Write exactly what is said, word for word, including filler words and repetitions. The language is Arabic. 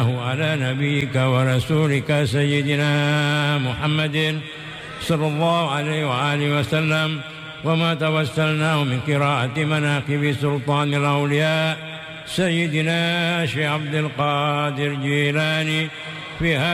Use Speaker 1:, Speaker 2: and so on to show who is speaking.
Speaker 1: على نبيك ورسولك سيدنا محمد صلى الله عليه وآله وسلم، وما توسلناه من قراءة مناقب سلطان الأولياء سيدنا شيخ عبد القادر جيلاني في هذا